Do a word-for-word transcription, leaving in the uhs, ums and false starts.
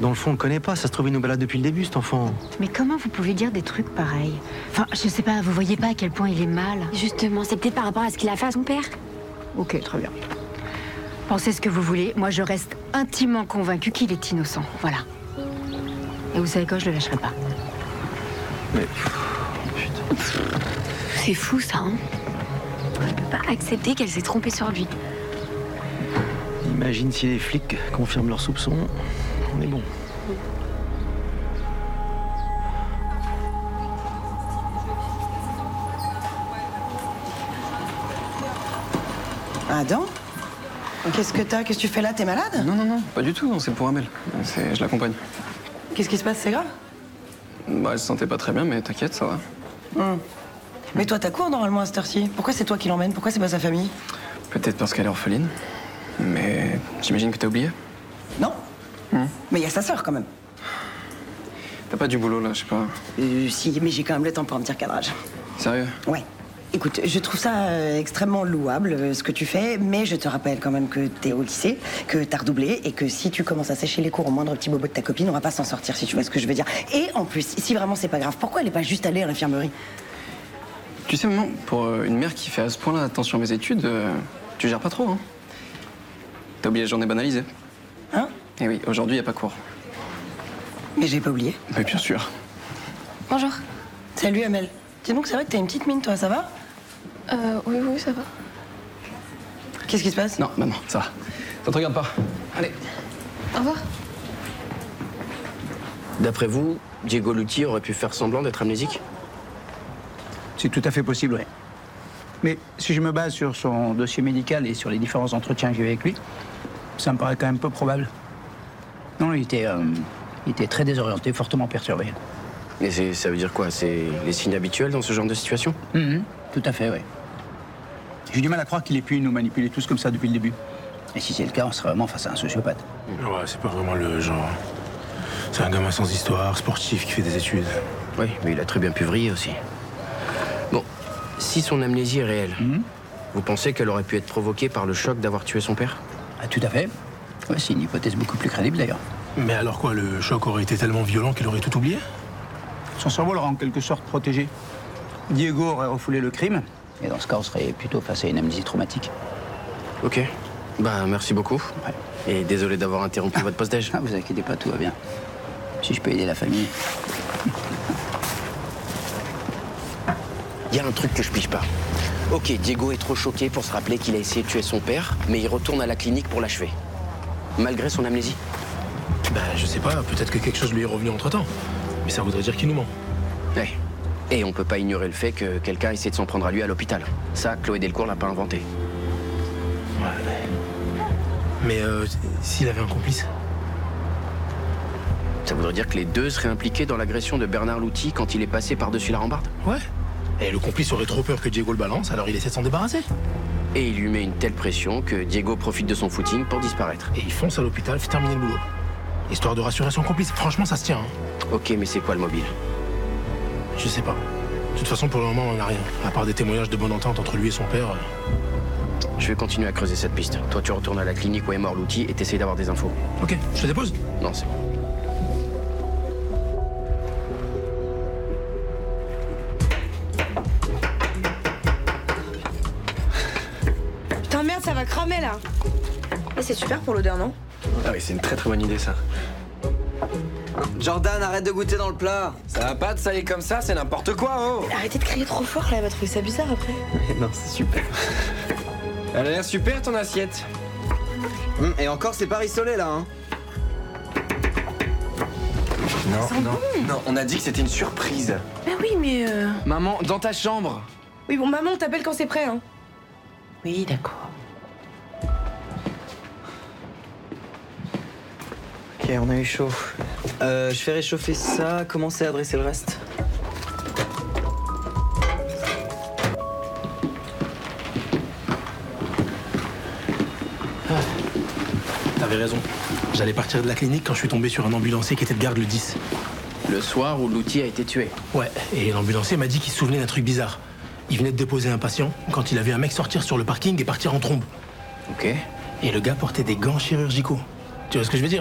Dans le fond, on le connaît pas. Ça se trouve, il nous balade depuis le début, cet enfant. Mais comment vous pouvez dire des trucs pareils? Enfin, je sais pas, vous voyez pas à quel point il est mal? Justement, c'est peut-être par rapport à ce qu'il a fait à son père. Ok, très bien. Pensez ce que vous voulez. Moi, je reste intimement convaincue qu'il est innocent. Voilà. Et vous savez quoi, je le lâcherai pas. Mais... Putain. C'est fou, ça, hein? Je peux pas accepter qu'elle s'est trompée sur lui. Imagine si les flics confirment leurs soupçons. On est bon. Adam? Qu'est-ce que t'as? Qu'est-ce que tu fais là? T'es malade? Non, non, non, pas du tout, non, c'est pour Amel. C'est... Je l'accompagne. Qu'est-ce qui se passe? C'est grave? Bah, elle se sentait pas très bien, mais t'inquiète, ça va. Hum. Mais toi, t'as cours normalement à cette heure-ci? Pourquoi c'est toi qui l'emmène? Pourquoi c'est pas sa famille? Peut-être parce qu'elle est orpheline. Mais j'imagine que t'as oublié? Non. Hum. Mais il y a sa sœur quand même. T'as pas du boulot là, je sais pas. Euh, si, mais j'ai quand même le temps pour un petit recadrage. Sérieux? Ouais. Écoute, je trouve ça euh, extrêmement louable euh, ce que tu fais, mais je te rappelle quand même que t'es au lycée, que t'as redoublé et que si tu commences à sécher les cours au moindre petit bobo de ta copine, on va pas s'en sortir, si tu vois ce que je veux dire. Et en plus, si vraiment c'est pas grave, pourquoi elle est pas juste allée à l'infirmerie? Tu sais, maman, pour euh, une mère qui fait à ce point-là attention à mes études, euh, tu gères pas trop, hein? T'as oublié la journée banalisée? Hein? Eh oui, aujourd'hui, y a pas cours. Mais j'ai pas oublié. Mais bien sûr. Bonjour. Salut Amel. Dis donc, c'est vrai que t'as une petite mine, toi, ça va? Euh, oui, oui, ça va. Qu'est-ce qui se passe? Non, maman, ça va. Ça te regarde pas. Allez. Au revoir. D'après vous, Diego Lutti aurait pu faire semblant d'être amnésique? C'est tout à fait possible, oui. Mais si je me base sur son dossier médical et sur les différents entretiens que j'ai eu avec lui, ça me paraît quand même peu probable. Non, il était, euh, il était très désorienté, fortement perturbé. Et c'est- ça veut dire quoi? C'est les signes habituels dans ce genre de situation? Mhm, tout à fait, oui. J'ai du mal à croire qu'il ait pu nous manipuler tous comme ça depuis le début. Et si c'est le cas, on serait vraiment face à un sociopathe. Ouais, c'est pas vraiment le genre. C'est un gamin sans histoire, sportif, qui fait des études. Oui, mais il a très bien pu vriller aussi. Bon, si son amnésie est réelle, Mhm. vous pensez qu'elle aurait pu être provoquée par le choc d'avoir tué son père? Ah, tout à fait. Ouais, c'est une hypothèse beaucoup plus crédible d'ailleurs. Mais alors quoi, le choc aurait été tellement violent qu'il aurait tout oublié? Son cerveau l'aura en quelque sorte protégé. Diego aurait refoulé le crime, et dans ce cas, on serait plutôt face à une amnésie traumatique. Ok. Bah, merci beaucoup. Ouais. Et désolé d'avoir interrompu votre post-déj. Ah, vous inquiétez pas, tout va bien. Si je peux aider la famille. Il y a un truc que je pige pas. Ok, Diego est trop choqué pour se rappeler qu'il a essayé de tuer son père, mais il retourne à la clinique pour l'achever. Malgré son amnésie. Bah, je sais pas, peut-être que quelque chose lui est revenu entre-temps. Mais ça voudrait dire qu'il nous ment. Ouais. Et on peut pas ignorer le fait que quelqu'un essaie de s'en prendre à lui à l'hôpital. Ça, Chloé Delcourt l'a pas inventé. Ouais. Mais euh, s'il avait un complice? Ça voudrait dire que les deux seraient impliqués dans l'agression de Bernard Lutti quand il est passé par-dessus la rambarde. Ouais. Et le complice aurait trop peur que Diego le balance, alors il essaie de s'en débarrasser. Et il lui met une telle pression que Diego profite de son footing pour disparaître. Et il fonce à l'hôpital, fait terminer le boulot. Histoire de rassurer son complice. Franchement, ça se tient. Hein. Ok, mais c'est quoi le mobile? Je sais pas. De toute façon, pour le moment, on n'a rien. À part des témoignages de bonne entente entre lui et son père. euh. Je vais continuer à creuser cette piste. Toi, tu retournes à la clinique où est mort Lutti et t'essayes d'avoir des infos. Ok, je te dépose. Non, c'est bon. Putain, merde, ça va cramer là. Et c'est super pour l'odeur, non? Ah oui, c'est une très très bonne idée, ça. Jordan, arrête de goûter dans le plat. Ça va pas de saler comme ça, c'est n'importe quoi, oh. Arrêtez de crier trop fort là, elle va trouver ça bizarre après. Non, c'est super. Elle a l'air super ton assiette. Hum, et encore, c'est pas rissolé là, hein. Non, non, non, on a dit que c'était une surprise. Bah oui, mais euh... Maman, dans ta chambre. Oui, bon, maman, on t'appelle quand c'est prêt, hein. Oui, d'accord. Ok, on a eu chaud. Euh, je fais réchauffer ça, commencer à dresser le reste. T'avais raison. J'allais partir de la clinique quand je suis tombé sur un ambulancier qui était de garde le dix. Le soir où Lutti a été tué. Ouais, et l'ambulancier m'a dit qu'il se souvenait d'un truc bizarre. Il venait de déposer un patient quand il a vu un mec sortir sur le parking et partir en trombe. Ok. Et le gars portait des gants chirurgicaux. Tu vois ce que je veux dire?